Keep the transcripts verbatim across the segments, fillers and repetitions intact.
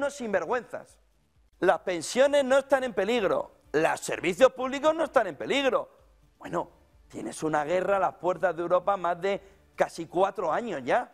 unos sinvergüenzas. Las pensiones no están en peligro, los servicios públicos no están en peligro. Bueno, tienes una guerra a las puertas de Europa más de casi cuatro años ya.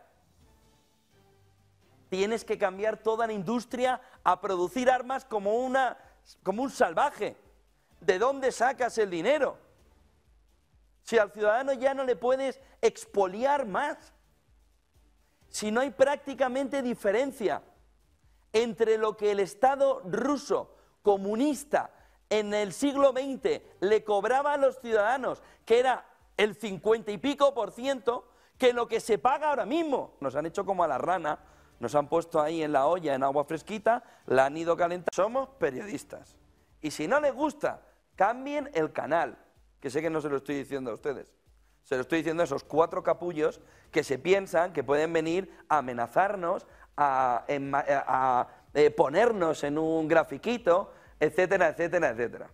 Tienes que cambiar toda la industria a producir armas como, una, como un salvaje. ¿De dónde sacas el dinero? Si al ciudadano ya no le puedes expoliar más. Si no hay prácticamente diferencia entre lo que el Estado ruso comunista en el siglo veinte le cobraba a los ciudadanos, que era el cincuenta y pico por ciento, que lo que se paga ahora mismo. Nos han hecho como a la rana, nos han puesto ahí en la olla en agua fresquita, la han ido calentando. Somos periodistas. Y si no les gusta, cambien el canal, que sé que no se lo estoy diciendo a ustedes. Se lo estoy diciendo a esos cuatro capullos que se piensan que pueden venir a amenazarnos, a, a, a, a eh, ponernos en un grafiquito, etcétera, etcétera, etcétera.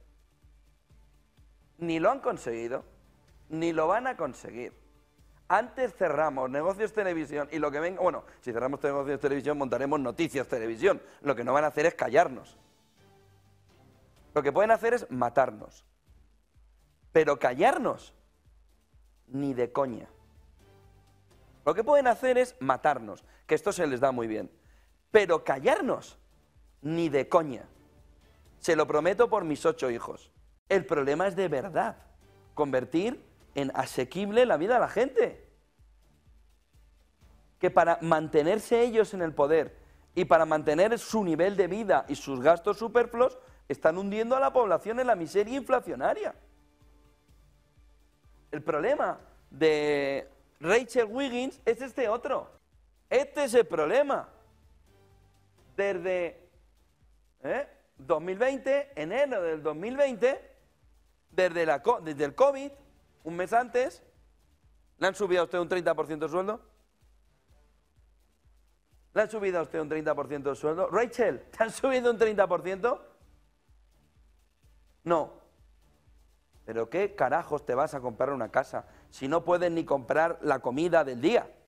Ni lo han conseguido, ni lo van a conseguir. Antes cerramos Negocios Televisión y lo que venga, bueno, si cerramos Negocios Televisión montaremos Noticias Televisión, lo que no van a hacer es callarnos. Lo que pueden hacer es matarnos. Pero callarnos, ni de coña. Lo que pueden hacer es matarnos, que esto se les da muy bien. Pero callarnos, ni de coña. Se lo prometo por mis ocho hijos. El problema es de verdad, convertir en asequible la vida a la gente. Que para mantenerse ellos en el poder y para mantener su nivel de vida y sus gastos superfluos, están hundiendo a la población en la miseria inflacionaria. El problema de Rachel Wiggins es este otro. Este es el problema. Desde ¿eh? dos mil veinte, enero del dos mil veinte, desde, la, desde el COVID, un mes antes, ¿le han subido a usted un treinta por ciento de sueldo? ¿Le han subido a usted un treinta por ciento de sueldo? Rachel, ¿te han subido un treinta por ciento? No. ¿Pero qué carajos te vas a comprar una casa si no puedes ni comprar la comida del día?